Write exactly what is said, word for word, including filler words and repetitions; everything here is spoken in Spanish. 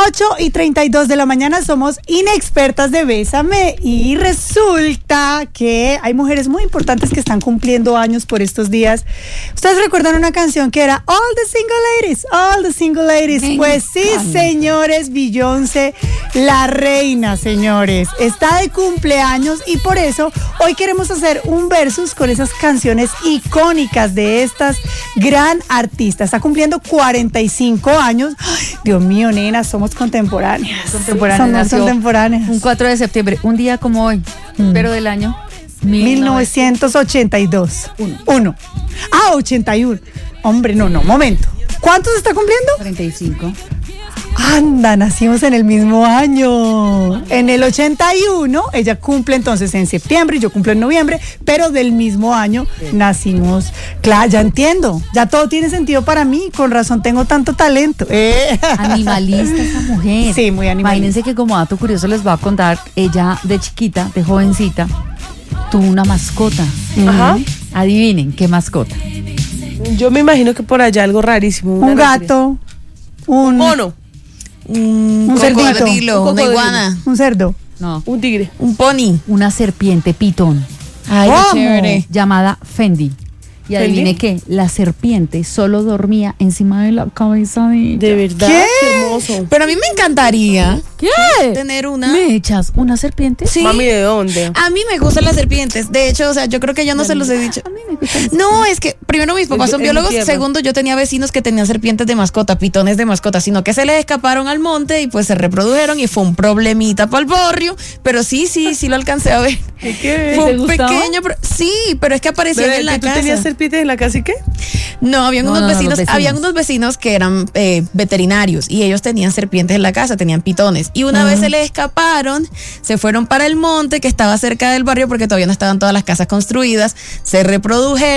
ocho y treinta y dos de la mañana, somos inexpertas de Bésame y resulta que hay mujeres muy importantes que están cumpliendo años por estos días. ¿Ustedes recuerdan una canción que era All the Single Ladies? All the Single Ladies. Me pues sí, encanta. señores, Beyoncé, la reina, señores, está de cumpleaños y por eso hoy queremos hacer un versus con esas canciones icónicas de estas gran artistas. Está cumpliendo cuarenta y cinco años. Ay, Dios mío, nena, somos contemporáneas. Contemporáneas, Somos nació contemporáneas. Un cuatro de septiembre, un día como hoy, Mm. pero del año mil novecientos ochenta y dos. Uno. Ah, ochenta y uno. Hombre, no, no, momento. ¿Cuántos está cumpliendo? cuarenta y cinco. Anda, nacimos en el mismo año. En el ochenta y uno, ella cumple entonces en septiembre y yo cumplo en noviembre, pero del mismo año nacimos. Claro, ya entiendo. Ya todo tiene sentido para mí. Con razón tengo tanto talento. Eh. Animalista esa mujer. Sí, muy animalista. Imagínense que como dato curioso les voy a contar, ella de chiquita, de jovencita, tuvo una mascota. Ajá. Adivinen, ¿qué mascota? Yo me imagino que por allá algo rarísimo. Un gato. Un mono. Un, Un cerdito. cocodrilo, Un una cocodrilo. iguana, Un cerdo. No, Un tigre. un pony. una serpiente pitón Ay, ¿Cómo? qué chévere. llamada Fendi. Y adivine qué, la serpiente solo dormía encima de la cabeza de ella. De verdad. ¿Qué? Qué hermoso. Pero a mí me encantaría ¿Qué? tener una. ¿Me echas una serpiente? Sí. Mami, ¿de dónde? A mí me gustan las serpientes. De hecho, o sea, yo creo que yo no se los he dicho. A mí me gustan. No, es que primero mis papás Es- son es biólogos, mi tierra. segundo yo tenía vecinos que tenían serpientes de mascota, pitones de mascota, sino que se les escaparon al monte y pues se reprodujeron y fue un problemita para el barrio, pero sí, sí, sí lo alcancé a ver. ¿Qué, qué? Fue ¿Te un gustaba? pequeño, pro- sí, pero es que aparecían Bebé, en la ¿tú casa. tenías serpientes en la casa y qué? No, habían No, unos no, no, vecinos, los vecinos. habían unos vecinos que eran eh, veterinarios y ellos tenían serpientes en la casa, tenían pitones. Y una vez se les escaparon, se fueron para el monte que estaba cerca del barrio porque todavía no estaban todas las casas construidas, se reprodujeron.